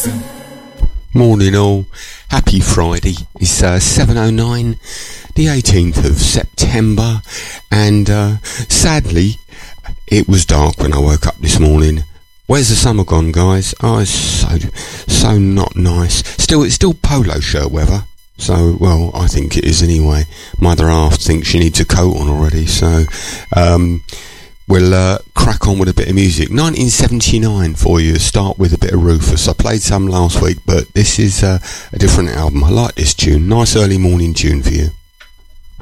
Morning all, happy Friday. It's 7:09, the 18th of September, and sadly it was dark when I woke up this morning. Where's the summer gone, guys? Oh, it's so not nice. It's still polo shirt weather. So, well, I think it is anyway. My other half thinks she needs a coat on already, so we'll crack on with a bit of music. 1979 for you. Start with a bit of Rufus. I played some last week, but this is a different album. I like this tune. Nice early morning tune for you.